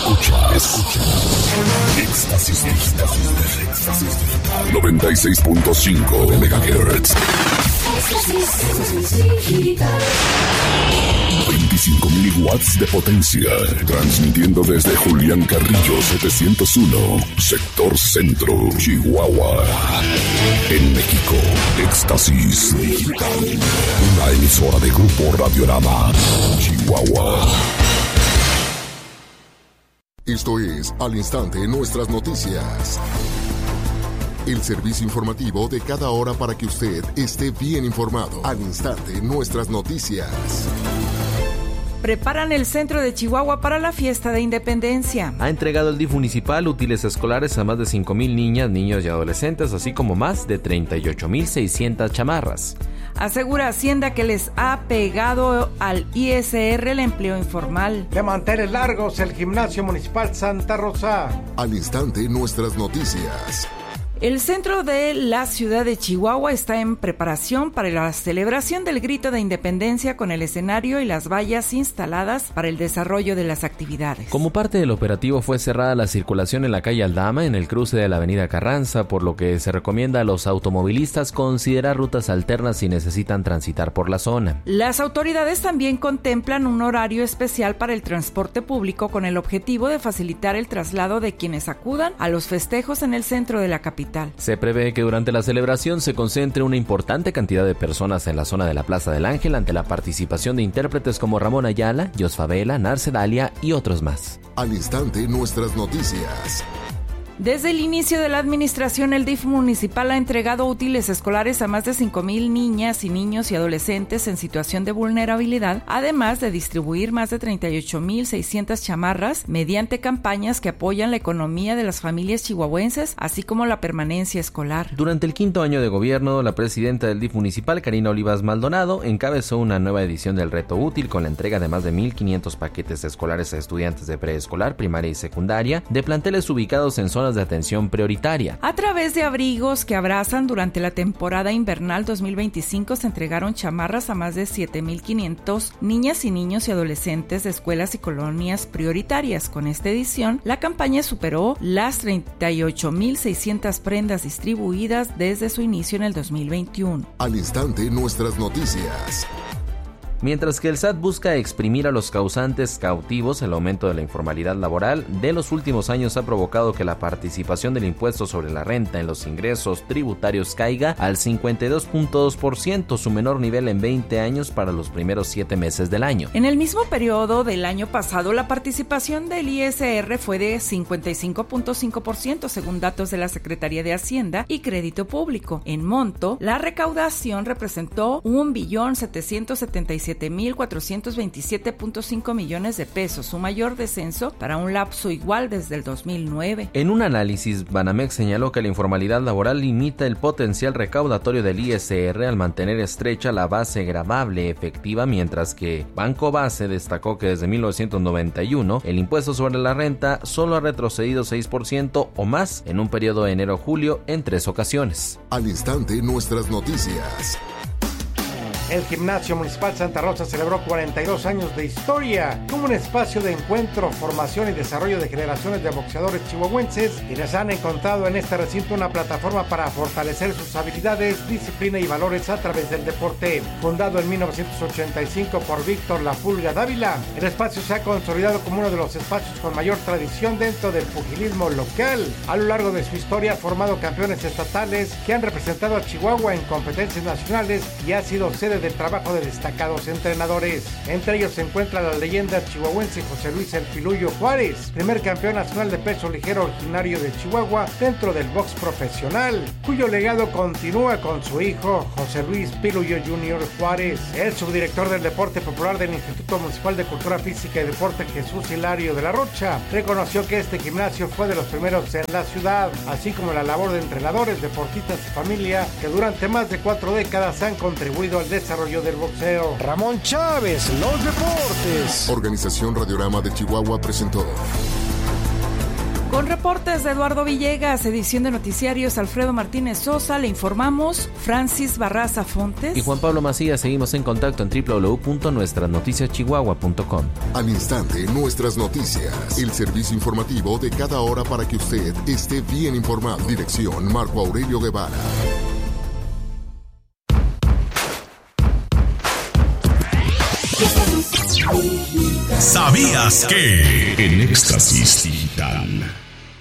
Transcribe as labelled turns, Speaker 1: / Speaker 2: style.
Speaker 1: Escucha. Éxtasis Digital. 96.5 MHz. 25.000 watts de potencia. Transmitiendo desde Julián Carrillo 701, sector centro, Chihuahua. En México, Éxtasis Digital. Una emisora de Grupo Radiorama, Chihuahua. Esto es Al Instante Nuestras Noticias. El servicio informativo de cada hora para que usted esté bien informado. Al Instante Nuestras Noticias.
Speaker 2: Preparan el centro de Chihuahua para la fiesta de independencia.
Speaker 3: Ha entregado el DIF municipal útiles escolares a más de 5,000 niñas, niños y adolescentes, así como más de 38,600 chamarras.
Speaker 2: Asegura Hacienda que les ha pegado al ISR el empleo informal.
Speaker 4: De mantener largos el gimnasio municipal Santa Rosa.
Speaker 1: Al Instante Nuestras Noticias.
Speaker 2: El centro de la ciudad de Chihuahua está en preparación para la celebración del grito de independencia con el escenario y las vallas instaladas para el desarrollo de las actividades.
Speaker 3: Como parte del operativo fue cerrada la circulación en la calle Aldama en el cruce de la avenida Carranza, por lo que se recomienda a los automovilistas considerar rutas alternas si necesitan transitar por la zona.
Speaker 2: Las autoridades también contemplan un horario especial para el transporte público con el objetivo de facilitar el traslado de quienes acudan a los festejos en el centro de la capital.
Speaker 3: Se prevé que durante la celebración se concentre una importante cantidad de personas en la zona de la Plaza del Ángel ante la participación de intérpretes como Ramón Ayala, Jos Favela, Narce Dalia y otros más.
Speaker 1: Al Instante Nuestras Noticias.
Speaker 2: Desde el inicio de la administración, el DIF municipal ha entregado útiles escolares a más de 5,000 niñas y niños y adolescentes en situación de vulnerabilidad, además de distribuir más de 38,600 chamarras mediante campañas que apoyan la economía de las familias chihuahuenses, así como la permanencia escolar.
Speaker 3: Durante el 5º año de gobierno, la presidenta del DIF municipal, Karina Olivas Maldonado, encabezó una nueva edición del Reto Útil con la entrega de más de 1,500 paquetes escolares a estudiantes de preescolar, primaria y secundaria, de planteles ubicados en zonas de atención prioritaria.
Speaker 2: A través de abrigos que abrazan durante la temporada invernal 2025 se entregaron chamarras a más de 7,500 niñas y niños y adolescentes de escuelas y colonias prioritarias. Con esta edición, la campaña superó las 38,600 prendas distribuidas desde su inicio en el 2021.
Speaker 1: Al Instante Nuestras Noticias.
Speaker 3: Mientras que el SAT busca exprimir a los causantes cautivos, el aumento de la informalidad laboral de los últimos años ha provocado que la participación del impuesto sobre la renta en los ingresos tributarios caiga al 52.2%, su menor nivel en 20 años para los primeros 7 meses del año.
Speaker 2: En el mismo periodo del año pasado, la participación del ISR fue de 55.5% según datos de la Secretaría de Hacienda y Crédito Público. En monto, la recaudación representó 1,777,427.5 millones de pesos, su mayor descenso para un lapso igual desde el 2009.
Speaker 3: En un análisis, Banamex señaló que la informalidad laboral limita el potencial recaudatorio del ISR al mantener estrecha la base gravable efectiva, mientras que Banco Base destacó que desde 1991 el impuesto sobre la renta solo ha retrocedido 6% o más en un periodo de enero-julio en 3 ocasiones.
Speaker 1: Al Instante Nuestras Noticias.
Speaker 4: El Gimnasio Municipal Santa Rosa celebró 42 años de historia como un espacio de encuentro, formación y desarrollo de generaciones de boxeadores chihuahuenses, quienes han encontrado en este recinto una plataforma para fortalecer sus habilidades, disciplina y valores a través del deporte. Fundado en 1985 por Víctor La Pulga Dávila, el espacio se ha consolidado como uno de los espacios con mayor tradición dentro del pugilismo local. A lo largo de su historia ha formado campeones estatales que han representado a Chihuahua en competencias nacionales y ha sido sede del trabajo de destacados entrenadores. Entre ellos se encuentra la leyenda chihuahuense José Luis El Piluyo Juárez, primer campeón nacional de peso ligero originario de Chihuahua dentro del box profesional, cuyo legado continúa con su hijo José Luis Piluyo Jr. Juárez. El subdirector del Deporte Popular del Instituto Municipal de Cultura Física y Deporte, Jesús Hilario de la Rocha, reconoció que este gimnasio fue de los primeros en la ciudad, así como la labor de entrenadores, deportistas y familia que durante más de 4 décadas han contribuido al desarrollo del boxeo.
Speaker 5: Ramón Chávez, los deportes.
Speaker 1: Organización Radiorama de Chihuahua presentó
Speaker 2: Con reportes de Eduardo Villegas, edición de noticiarios Alfredo Martínez Sosa, le informamos Francis Barraza Fontes
Speaker 3: y Juan Pablo Macías. Seguimos en contacto en www.nuestranoticiaschihuahua.com.
Speaker 1: Al instante, nuestras noticias, el servicio informativo de cada hora para que usted esté bien informado. Dirección Marco Aurelio Guevara.
Speaker 5: ¿Sabías que? En Éxtasis Digital